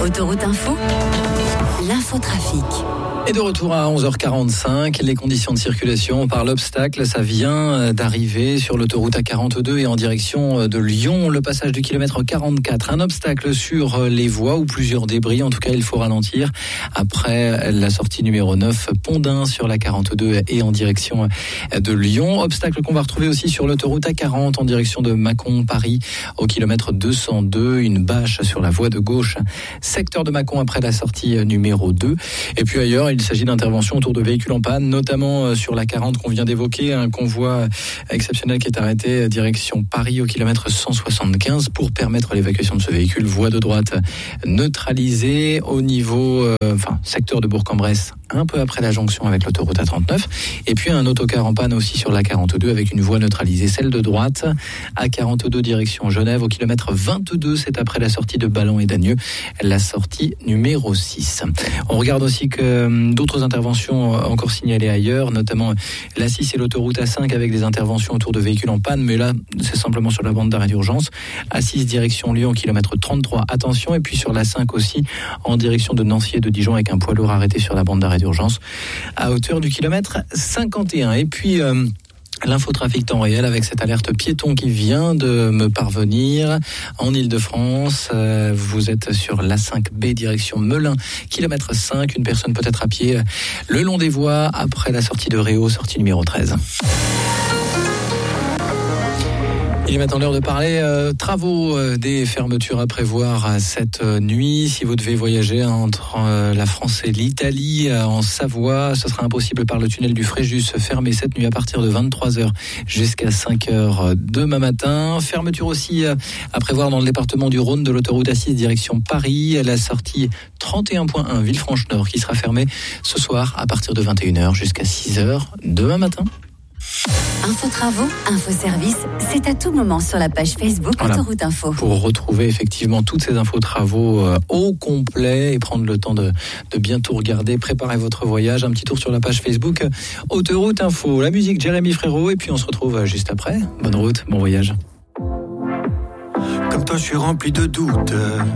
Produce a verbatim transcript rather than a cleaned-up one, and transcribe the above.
Autoroute Info, l'infotrafic. Et de retour à onze heures quarante-cinq, les conditions de circulation par l'obstacle, ça vient d'arriver sur l'autoroute A quarante-deux et en direction de Lyon, le passage du kilomètre quarante-quatre. Un obstacle sur les voies ou plusieurs débris, en tout cas il faut ralentir après la sortie numéro neuf, Pont-d'Ain sur la quarante-deux et en direction de Lyon. Obstacle qu'on va retrouver aussi sur l'autoroute A quarante en direction de Mâcon, Paris, au kilomètre deux cent deux, une bâche sur la voie de gauche, secteur de Mâcon après la sortie numéro deux. Et puis ailleurs, il s'agit d'interventions autour de véhicules en panne, notamment sur la quarante qu'on vient d'évoquer, un convoi exceptionnel qui est arrêté direction Paris au kilomètre cent soixante-quinze pour permettre l'évacuation de ce véhicule. Voie de droite neutralisée au niveau, euh, enfin secteur de Bourg-en-Bresse, un peu après la jonction avec l'autoroute A trente-neuf. Et puis un autocar en panne aussi sur la quarante-deux avec une voie neutralisée, celle de droite. A quarante-deux direction Genève au kilomètre vingt-deux, c'est après la sortie de Ballon et d'Agneux, la sortie numéro six. On regarde aussi que d'autres interventions encore signalées ailleurs, notamment l'A six et l'autoroute A cinq avec des interventions autour de véhicules en panne, mais là c'est simplement sur la bande d'arrêt d'urgence. A six direction Lyon, kilomètre trente-trois, attention, et puis sur l'A cinq aussi en direction de Nancy et de Dijon avec un poids lourd arrêté sur la bande d'arrêt d'urgence à hauteur du kilomètre cinquante et un. Et puis euh, l'infotrafic temps réel avec cette alerte piéton qui vient de me parvenir en Ile-de-France. Euh, vous êtes sur l'A cinq B direction Melun, kilomètre cinq. Une personne peut être à pied le long des voies après la sortie de Réau, sortie numéro treize. Il est maintenant l'heure de parler euh, travaux, euh, des fermetures à prévoir euh, cette euh, nuit. Si vous devez voyager entre euh, la France et l'Italie, euh, en Savoie, ce sera impossible par le tunnel du Fréjus, fermé cette nuit à partir de vingt-trois heures jusqu'à cinq heures demain matin. Fermeture aussi euh, à prévoir dans le département du Rhône de l'autoroute A six direction Paris, la sortie trente et un point un Villefranche-Nord qui sera fermée ce soir à partir de vingt et une heures jusqu'à six heures demain matin. Info travaux, info service, c'est à tout moment sur la page Facebook voilà. Autoroute Info. Pour retrouver effectivement toutes ces infos travaux euh, au complet et prendre le temps de, de bien tout regarder, préparer votre voyage, un petit tour sur la page Facebook Autoroute Info. La musique Jérémy Frérot et puis on se retrouve juste après. Bonne route, bon voyage. Comme toi je suis rempli de doutes.